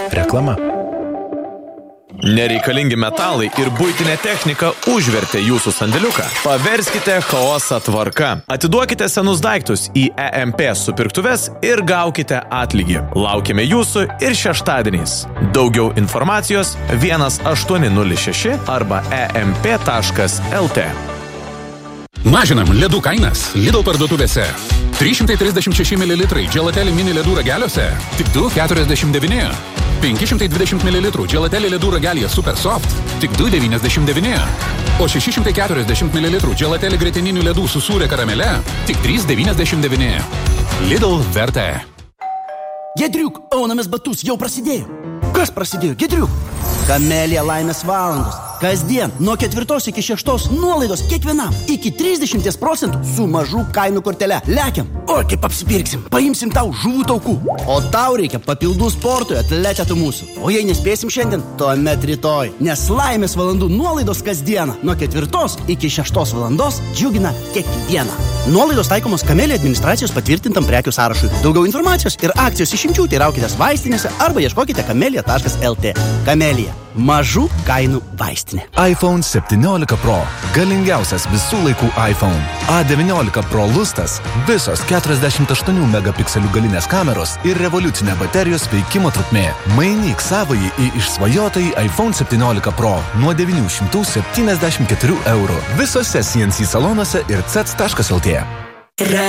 Reklama. Nereikalingi metalai ir buitinė technika užvertė jūsų sandėliuką. Paverskite chaosą tvarka. Atiduokite senus daiktus į EMP supirktuves ir gaukite atlygį. Laukime jūsų ir šeštadieniais. Daugiau informacijos 1806 arba emp.lt. Mažinam ledų kainas Lidl parduotuvėse. 336 ml Gelateli mini ledų rageliuose tik 2,49. 520 ml Gelateli ledų ragelyje Super Soft tik 2,99. O 640 ml Gelateli grietininių ledų su sūria karamele tik 3,99. Lidl vertė. Gedriuk, aunamės batus jau prasidėjo. Kas prasidėjo, Gedriuk? Kamelija laimės valandos. Kasdien nuo 4 iki 6 nuolaidos kiekvienam iki 30% su mažų kainų kortele. Lekiam, o kaip apsipirksim, paimsim tau žuvų taukų. O tau reikia papildų sportui, atletetų mūsų. O jei nespėsim šiandien, tuomet rytoj. Nes laimės valandų nuolaidos kasdieną nuo 4 iki 6 valandos džiugina kiekvieną. Nuolaidos taikomos Kamelija administracijos patvirtintam prekių sąrašui. Daugiau informacijos ir akcijos išimčių teiraukitės vaistinėse arba ieškokite kamelija.lt. Kamelija. Mažų kainų vaistinė. iPhone 17 Pro. Galingiausias visų laikų iPhone. A19 Pro lustas. Visos 48 megapikselių galinės kameros ir revoliucinė baterijos veikimo trukmė. Mainyk savąjį į išsvajotąjį iPhone 17 Pro nuo 974 €. Visose CNC salonuose ir cets.lt.